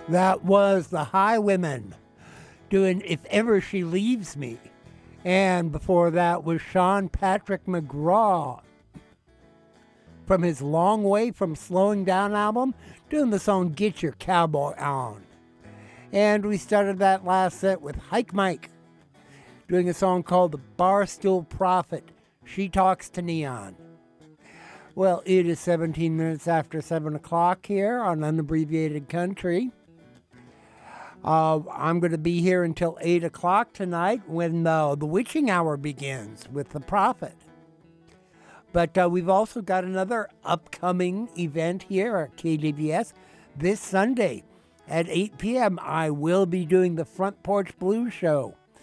That was the Highwomen doing If Ever She Leaves Me. And before that was Sean Patrick McGraw from his Long Way from Slowing Down album, doing the song Get Your Cowboy On. And we started that last set with Hike Mike, doing a song called The Barstool Prophet, She Talks to Neon. Well, it is 17 minutes after 7 o'clock here on Unabbreviated Country. I'm going to be here until 8 o'clock tonight when the witching hour begins with the prophet. But we've also got another upcoming event here at KDVS this Sunday at 8 p.m. I will be doing the Front Porch Blues Show